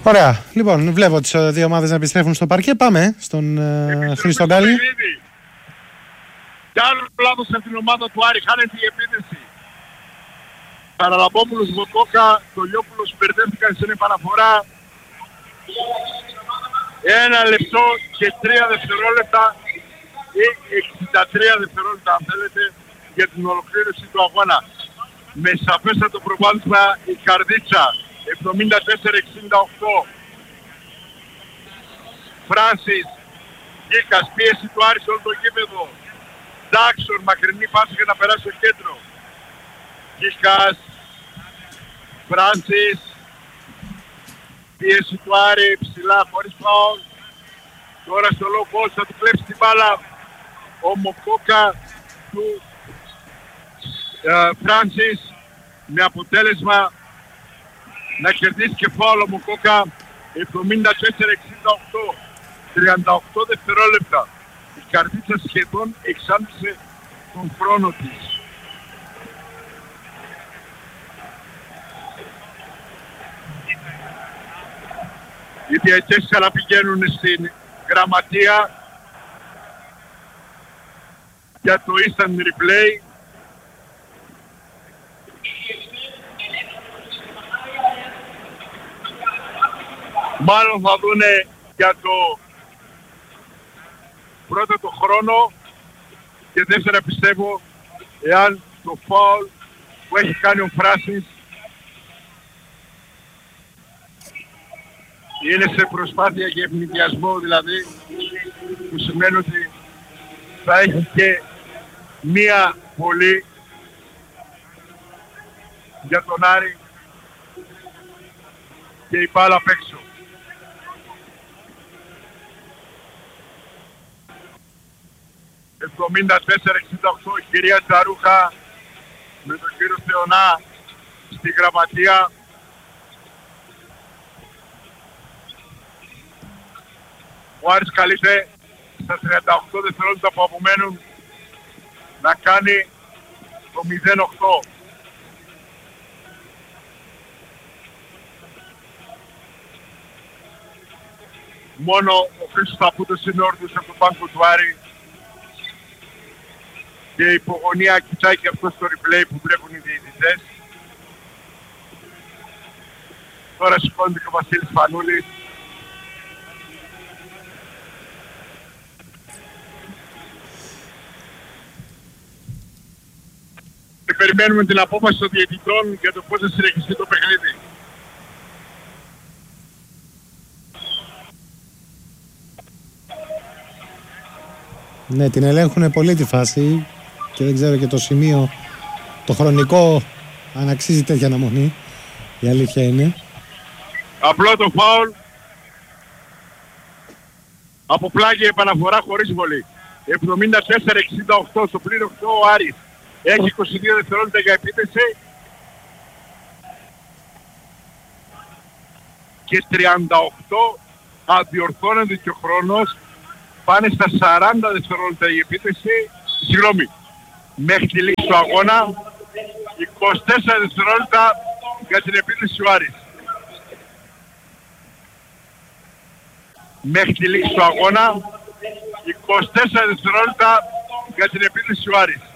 Ωραία. Λοιπόν, βλέπω τις δύο ομάδες να επιστρέφουν στο παρκέ. Πάμε στον Χρήστο Γκάλη. Κι άλλο λάθος από την ομάδα του Άρη, χάνεται η επίθεση. Παραλαμπόπουλος, Βοκόκα, Τολιόπουλος μπερδεύτηκαν σε επαναφορά. 1 λεπτό και 3 δευτερόλεπτα ή 63 δευτερόλεπτα αν θέλετε για την ολοκλήρωση του αγώνα. Με σαφέστατο προβάδισμα η Καρδίτσα 74-68. Φράνσις, Γκίκας, πίεση του Άρη σε όλο το γήπεδο. Ντάξον, μακρινή πάση για να περάσει στο κέντρο. Γκίκας, Φράνσις, πίεση του Άρη, ψηλά, χωρίς φάουλ. Τώρα στο low post θα του κλέψει την μπάλα ο Μοκόκα του Φράνσις με αποτέλεσμα να κερδίσει και φάουλ ο Μοκόκα 74-68. 38 δευτερόλεπτα. Η Καρδίτσα σχεδόν εξάντλησε τον χρόνο της. Οι διαιτές ξαναπηγαίνουν στην γραμματεία για το instant replay. Μάλλον θα δούνε για το πρώτο το χρόνο και δεύτερα πιστεύω εάν το φάουλ που έχει κάνει ο Φράσης είναι σε προσπάθεια για ευνηδιασμό, δηλαδή που σημαίνει ότι θα έχει και μία βολή για τον Άρη και η μπάλα απ' έξω. ...74-68 η κυρία Τσαρούχα με τον κύριο Θεωνά στη γραμματεία. Ο Άρης καλείται στα 38 δευτερόλεπτα που απομένουν να κάνει το 0-8. Μόνο ο Χρήστος Ταπούτος είναι όρθιος από τον πάγκο του Άρη και η υπογωνία κοιτάει και αυτό στο replay που βλέπουν οι διαιτητές. Τώρα σηκώνεται και ο Βασίλης Πανούλης. Και περιμένουμε την απόφαση των διαιτητών για το πώς θα συνεχιστεί το παιχνίδι. Ναι, την ελέγχουν πολύ τη φάση και δεν ξέρω και το σημείο, το χρονικό, αν αξίζει τέτοια αναμονή. Η αλήθεια είναι. Απλό το φάουλ. Από πλάγι επαναφορά χωρίς βολή. 74-68 στο πλήν 8 ο Άρης. Έχει 22 δευτερόλεπτα για επίθεση. Και 38 αδιορθώνεται και ο χρόνος. Πάνε στα 40 δευτερόλεπτα η επίθεση. Συγγνώμη. Μέχρι τη λήξη του αγώνα 24 δευτερόλεπτα για την επίθεση του Άρης. Μέχρι τη λήξη του αγώνα 24 δευτερόλεπτα για την επίθεση του Άρης.